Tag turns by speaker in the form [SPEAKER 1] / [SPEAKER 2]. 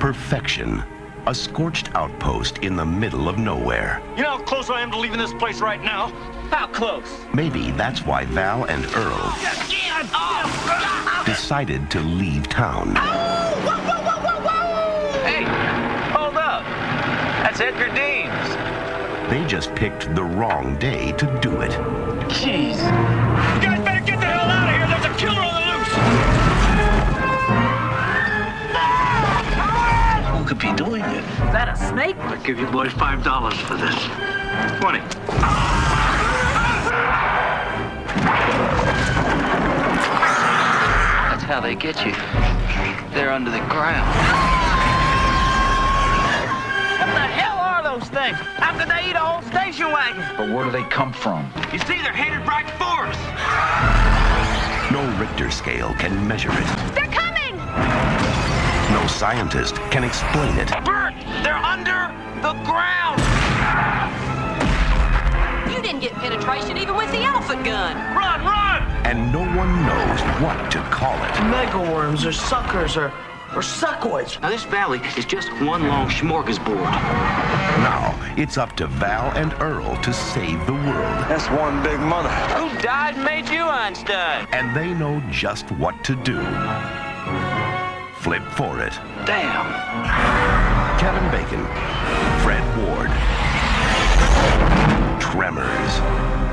[SPEAKER 1] Perfection. A scorched outpost in the middle of nowhere.
[SPEAKER 2] You know how close I am to leaving this place right now? How close?
[SPEAKER 1] Maybe that's why Val and Earl decided to leave town.
[SPEAKER 2] Hey, hold up. That's Edgar Deems.
[SPEAKER 1] They just picked the wrong day to do it.
[SPEAKER 2] Jeez. You guys better get the hell out of here. There's a killer on the loose.
[SPEAKER 3] Who could be doing it?
[SPEAKER 4] Is that a snake?
[SPEAKER 3] I'll give you boys $5 for this.
[SPEAKER 2] 20.
[SPEAKER 5] That's how they get you. They're under the ground.
[SPEAKER 4] What the hell are those things? How could they eat a whole station wagon?
[SPEAKER 6] But where do they come from?
[SPEAKER 2] You see, they're headed right for us.
[SPEAKER 1] No Richter scale can measure it.
[SPEAKER 7] They're coming!
[SPEAKER 1] No scientist can explain it.
[SPEAKER 2] Bert, they're under the ground.
[SPEAKER 7] You didn't get penetration even with the elephant gun.
[SPEAKER 2] Run, run!
[SPEAKER 1] And no one knows what to call it.
[SPEAKER 4] Megaworms or suckers or suckoids.
[SPEAKER 5] Now, this valley is just one long smorgasbord.
[SPEAKER 1] Now, it's up to Val and Earl to save the world.
[SPEAKER 2] That's one big mother.
[SPEAKER 4] Who died and made you Einstein?
[SPEAKER 1] And they know just what to do. Flip for it.
[SPEAKER 5] Damn.
[SPEAKER 1] Kevin Bacon, Fred Ward, Tremors.